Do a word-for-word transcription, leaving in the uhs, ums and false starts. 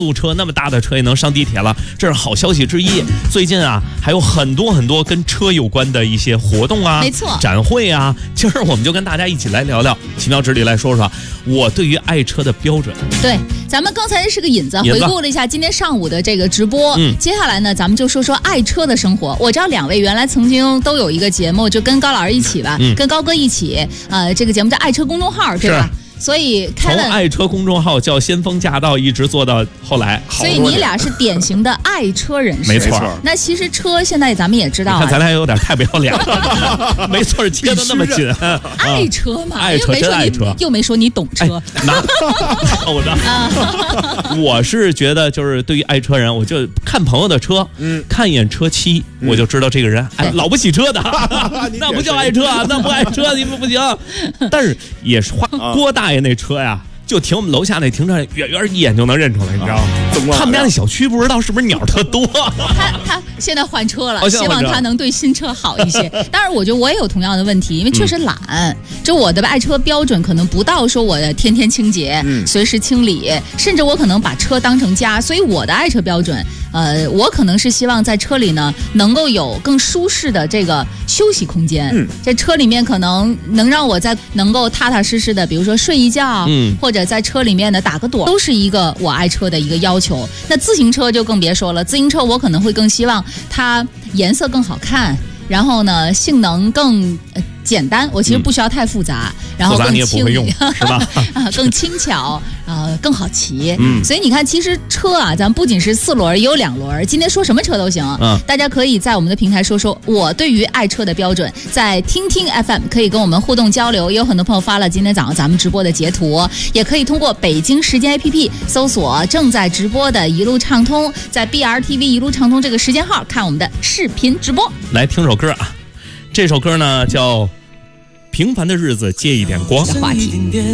路车那么大的车也能上地铁了，这是好消息之一。最近啊，还有很多很多跟车有关的一些活动啊， 没错， 展会啊。今儿我们就跟大家一起来聊聊，奇妙之旅来说说我对于爱车的标准。 对，咱们刚才是个引子， 引子回顾了一下今天上午的这个直播。嗯，接下来呢，咱们就说说爱车的生活。我知道两位原来曾经都有一个节目，就跟高老师一起吧，嗯、跟高哥一起，呃，这个节目叫爱车公众号，对吧？所以开了从爱车公众号叫先锋驾到，一直做到后来。 所以你俩是典型的爱车人士， 没错。 那其实车现在咱们也知道、啊， 看咱俩有点太不要脸了，没错，接得那么紧。 爱车嘛， 爱车真爱车， 又没说你懂车。 那好的，我是觉得就是对于爱车人，我就看朋友的车，嗯，看一眼车漆，嗯、我就知道这个人哎老不洗车的，那不叫爱车啊，那不爱车你们不行。但是也是话郭大。那车呀，就停我们楼下那停车场，远远一眼就能认出来，你知道吗？他们家那小区不知道是不是鸟特多。 他他现在换车了，哦、希望他能对新车好一些。当然，我觉得我也有同样的问题，因为确实懒。嗯、就我的爱车标准可能不到说我的天天清洁、嗯、随时清理，甚至我可能把车当成家。所以我的爱车标准，呃，我可能是希望在车里呢能够有更舒适的这个休息空间。嗯，在车里面可能能让我在能够踏踏实实的，比如说睡一觉，嗯，或者在车里面呢打个盹，都是一个我爱车的一个要求。那自行车就更别说了，自行车我可能会更希望它颜色更好看，然后呢性能更、呃、简单，我其实不需要太复杂，嗯、然后更轻利，是吧？ 更轻巧，呃，更好骑。嗯，所以你看，其实车啊，咱不仅是四轮，也有两轮。今天说什么车都行，嗯，大家可以在我们的平台说说我对于爱车的标准，在听听 F M 可以跟我们互动交流。也有很多朋友发了今天早上咱们直播的截图，也可以通过北京时间 A P P 搜索正在直播的一路畅通，在 B R T V 一路畅通这个时间号看我们的视频直播。 来听首歌啊，这首歌呢叫《平凡的日子借一点光》。 话题。